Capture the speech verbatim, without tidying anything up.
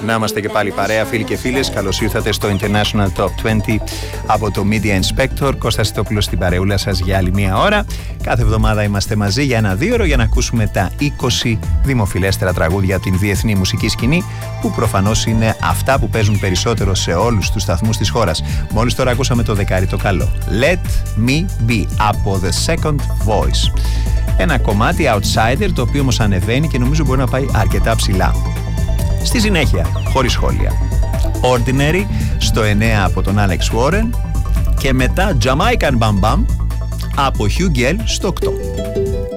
Να είμαστε και πάλι παρέα, φίλοι και φίλες. Καλώς ήρθατε στο International Top είκοσι από το Media Inspector. Κώστας Τιτόπουλος στην παρεούλα σας για άλλη μία ώρα. Κάθε εβδομάδα είμαστε μαζί για ένα δύο ώρο για να ακούσουμε τα είκοσι δημοφιλέστερα τραγούδια από την διεθνή μουσική σκηνή, που προφανώς είναι αυτά που παίζουν περισσότερο σε όλους τους σταθμούς της χώρας. Μόλις τώρα ακούσαμε το δεκάρι το καλό. Let Me Be από The Second Voice. Ένα κομμάτι outsider, το οποίο όμως ανεβαίνει και νομίζω μπορεί να πάει αρκετά ψηλά. Στη συνέχεια, χωρίς σχόλια, Ordinary στο εννέα από τον Alex Warren και μετά Jamaican Bam Bam από Hugh Gell στο οκτώ.